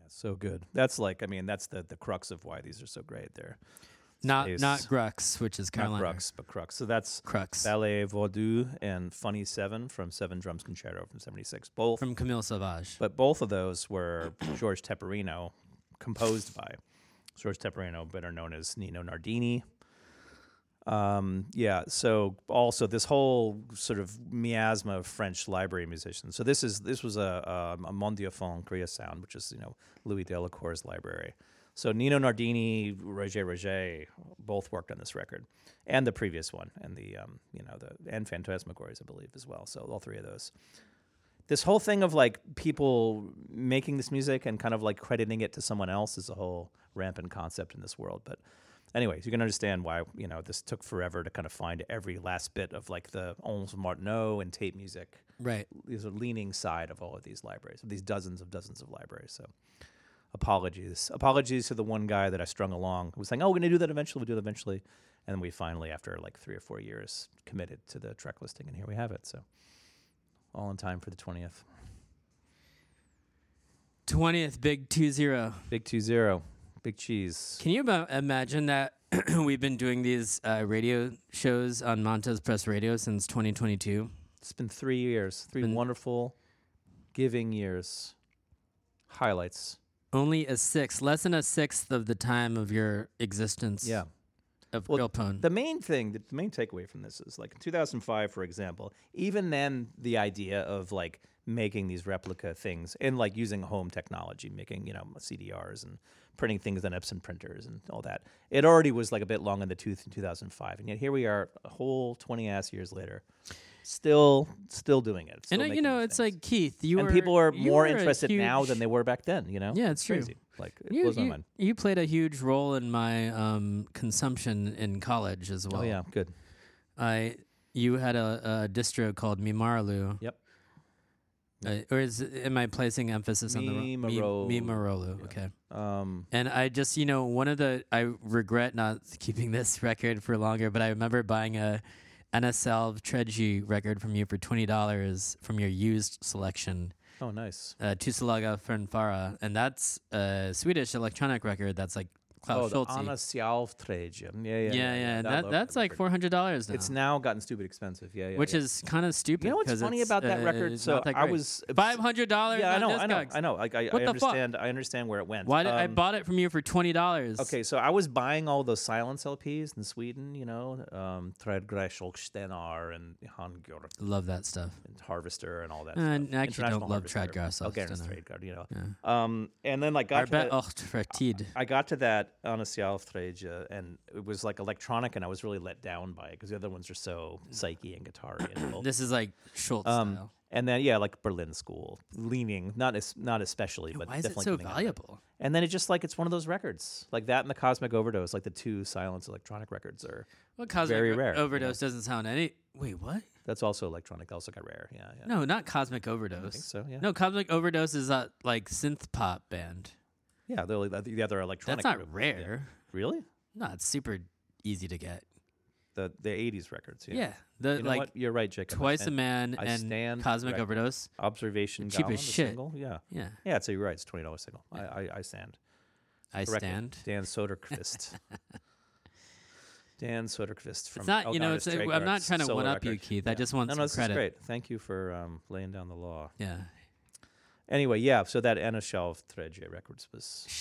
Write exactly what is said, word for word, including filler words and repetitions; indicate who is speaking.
Speaker 1: so good. That's like, I mean, that's the the crux of why these are so great. They're
Speaker 2: Not
Speaker 1: space-
Speaker 2: not Grux, which is
Speaker 1: not
Speaker 2: Carolina.
Speaker 1: crux, but crux. So that's
Speaker 2: Crux.
Speaker 1: Ballet Vaudou and Funny Seven from Seven Drums Concerto from seventy-six. Both,
Speaker 2: From Camille Sauvage.
Speaker 1: but both of those were George Teperino, composed by George Teperino, better known as Nino Nardini. Um, yeah, so also this whole sort of miasma of French library musicians. So this is this was a um, a Mondiophone Korea Sound, which is, you know, Louis Delacour's library. So Nino Nardini, Roger Roger, both worked on this record, and the previous one, and the um, you know the and Phantasmagories, I believe, as well. So all three of those. This whole thing of like people making this music and kind of like crediting it to someone else is a whole rampant concept in this world. But anyways, you can understand why, you know, this took forever to kind of find every last bit of like the Onze Martineau and tape music.
Speaker 2: Right.
Speaker 1: These are leaning side of all of these libraries, of these dozens of dozens of libraries. So apologies. Apologies to the one guy that I strung along who was saying, oh, we're going to do that eventually, we'll do that eventually. And then we finally, after like three or four years, committed to the track listing, and here we have it. So all in time for the twentieth.
Speaker 2: twentieth, big two zero.
Speaker 1: Big two zero. Big cheese.
Speaker 2: Can you ima- imagine that we've been doing these uh, radio shows on Montez Press Radio since twenty twenty-two?
Speaker 1: It's been three years. Three
Speaker 2: Been-
Speaker 1: wonderful, giving years. Highlights.
Speaker 2: Only a sixth, less than a sixth of the time of your existence
Speaker 1: Yeah.
Speaker 2: of
Speaker 1: Well,
Speaker 2: Grillpone.
Speaker 1: The main thing, the main takeaway from this is like in two thousand five, for example, even then the idea of like making these replica things and like using home technology, making, you know, C D Rs and printing things on Epson printers and all that, it already was like a bit long in the tooth in two thousand five. And yet here we are a whole twenty ass years later, still, still doing it. Still
Speaker 2: and uh, you
Speaker 1: making
Speaker 2: know,
Speaker 1: these
Speaker 2: it's
Speaker 1: things.
Speaker 2: like, Keith, you
Speaker 1: and
Speaker 2: were,
Speaker 1: people are
Speaker 2: you
Speaker 1: more
Speaker 2: were a
Speaker 1: interested now than
Speaker 2: huge-
Speaker 1: they were back then, you know?
Speaker 2: Yeah, it's true.
Speaker 1: crazy. Like, it
Speaker 2: You,
Speaker 1: blows my
Speaker 2: you,
Speaker 1: mind.
Speaker 2: you played a huge role in my um, consumption in college as well.
Speaker 1: Oh, yeah, good.
Speaker 2: I you had a, a distro called Mimaralu.
Speaker 1: Yep.
Speaker 2: Uh, or is am I placing emphasis on the ro-
Speaker 1: Mimarolu.
Speaker 2: Mi- Mimarolu?
Speaker 1: Yeah.
Speaker 2: Okay.
Speaker 1: Um,
Speaker 2: And I just, you know, one of the I regret not keeping this record for longer, but I remember buying a N S L Treji record from you for twenty dollars from your used selection,
Speaker 1: oh, nice.
Speaker 2: uh, Tusalaga Fernfara, and that's a Swedish electronic record that's like Klaus
Speaker 1: oh,
Speaker 2: Schulze.
Speaker 1: the Anna Sjálvträdje. Yeah, yeah,
Speaker 2: yeah, yeah,
Speaker 1: yeah.
Speaker 2: and
Speaker 1: That
Speaker 2: that,
Speaker 1: lo-
Speaker 2: that's like
Speaker 1: record.
Speaker 2: four hundred dollars now.
Speaker 1: It's now gotten stupid expensive. Yeah, yeah.
Speaker 2: which
Speaker 1: yeah.
Speaker 2: is kind of stupid.
Speaker 1: You know what's
Speaker 2: 'cause
Speaker 1: funny
Speaker 2: it's,
Speaker 1: about that
Speaker 2: uh,
Speaker 1: record?
Speaker 2: it's
Speaker 1: So
Speaker 2: not that
Speaker 1: I
Speaker 2: great.
Speaker 1: was
Speaker 2: Five hundred dollars.
Speaker 1: Yeah, I
Speaker 2: on
Speaker 1: know, I know,
Speaker 2: Discogs.
Speaker 1: I know. Like I,
Speaker 2: What
Speaker 1: I
Speaker 2: the fuck?
Speaker 1: understand. I understand where it went.
Speaker 2: Why did I
Speaker 1: Um,
Speaker 2: bought it from you for twenty dollars?
Speaker 1: Okay, so I was buying all those silence L Ps in Sweden. You know, um, Trädgräs and Handgjord
Speaker 2: Love that stuff.
Speaker 1: and Harvester and all that.
Speaker 2: Uh,
Speaker 1: stuff.
Speaker 2: I actually
Speaker 1: International
Speaker 2: don't love
Speaker 1: Harvester.
Speaker 2: Trädgräs
Speaker 1: Okay,
Speaker 2: Ost, no.
Speaker 1: Trädgräs, you know.
Speaker 2: Yeah.
Speaker 1: Um, and then like got to
Speaker 2: Arbet
Speaker 1: the,
Speaker 2: ocht för tid.
Speaker 1: I got to that Anna Sjálvträdje, and it was like electronic, and I was really let down by it because the other ones are so psyche and guitar-y. And all.
Speaker 2: This is like Schultz
Speaker 1: Um,
Speaker 2: style.
Speaker 1: and then yeah, like Berlin School, leaning not as not especially, but
Speaker 2: Why is it
Speaker 1: definitely
Speaker 2: so
Speaker 1: getting out of it.
Speaker 2: valuable?
Speaker 1: And then it just like it's one of those records like that and the Cosmic Overdose, like the two silence electronic records are.
Speaker 2: Well, Cosmic
Speaker 1: very
Speaker 2: O-
Speaker 1: rare, you
Speaker 2: Overdose doesn't sound any. Wait, what?
Speaker 1: That's also electronic. That also got rare. Yeah, yeah.
Speaker 2: No, not Cosmic
Speaker 1: I
Speaker 2: Overdose.
Speaker 1: think so. Yeah.
Speaker 2: No, Cosmic Overdose is a like synth pop band.
Speaker 1: Yeah, they're like the other electronic.
Speaker 2: That's not
Speaker 1: group.
Speaker 2: rare.
Speaker 1: Really?
Speaker 2: No, it's super easy to get.
Speaker 1: The the eighties records. Yeah.
Speaker 2: Yeah, the
Speaker 1: You know
Speaker 2: like
Speaker 1: what? You're right, Jacob. I
Speaker 2: Twice a
Speaker 1: stand-
Speaker 2: Man
Speaker 1: I
Speaker 2: and
Speaker 1: stand
Speaker 2: Cosmic
Speaker 1: corrected.
Speaker 2: Overdose.
Speaker 1: Observation.
Speaker 2: Cheap
Speaker 1: Gone,
Speaker 2: as
Speaker 1: the
Speaker 2: shit.
Speaker 1: Single. Yeah.
Speaker 2: Yeah,
Speaker 1: Yeah. So you're right. It's twenty dollars single. I, I I stand.
Speaker 2: I
Speaker 1: Corrected.
Speaker 2: stand.
Speaker 1: Dan Soderquist. Dan Soderquist from.
Speaker 2: It's not, you know,
Speaker 1: Elgato
Speaker 2: it's. uh,
Speaker 1: Stray
Speaker 2: I'm not
Speaker 1: Guards
Speaker 2: trying to
Speaker 1: solo
Speaker 2: one up you,
Speaker 1: record.
Speaker 2: Keith. I
Speaker 1: Yeah.
Speaker 2: just want
Speaker 1: no,
Speaker 2: some
Speaker 1: no, this
Speaker 2: credit.
Speaker 1: is great. Thank you for um, laying down the law.
Speaker 2: Yeah.
Speaker 1: Anyway, yeah. So that Anna Sjálvträdje records was